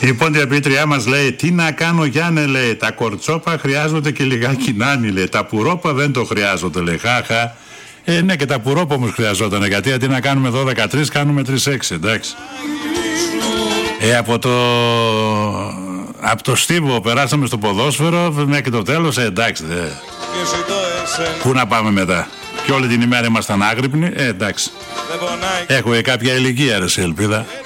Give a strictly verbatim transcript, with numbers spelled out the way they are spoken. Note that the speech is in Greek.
Λοιπόν, η διαπήτριά μας λέει: τι να κάνω, Γιάννε, λέει. Τα κορτσόπα χρειάζονται και λιγάκι νάνι, λέει. Τα πουρόπα δεν το χρειάζονται, λέει. Χάχα. Ε, ναι, και τα πουρόπα όμως χρειαζόταν. Γιατί αντί να κάνουμε δώδεκα τρία, κάνουμε τρία έξι, εντάξει. Ε, από το. Από το στίβο περάσαμε στο ποδόσφαιρο μέχρι το τέλος, ε, εντάξει. Δε. Πού να πάμε μετά. Και όλη την ημέρα ήμασταν άγρυπνοι, ε, εντάξει. Έχω κάποια ηλικία, ρε, σε ελπίδα.